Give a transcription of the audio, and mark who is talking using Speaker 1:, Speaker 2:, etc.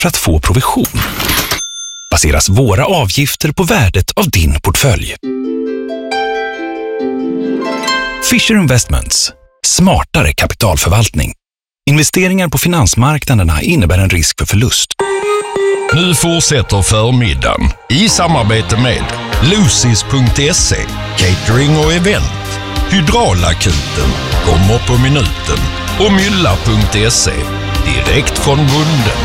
Speaker 1: för att få provision. Baseras våra avgifter på värdet av din portfölj. Fisher Investments. Smartare kapitalförvaltning. Investeringar på finansmarknaderna innebär en risk för förlust.
Speaker 2: Nu fortsätter förmiddagen i samarbete med Lucis.se, catering och event, Hydraulakuten, kommer på minuten och Mylla.se, direkt från bunden.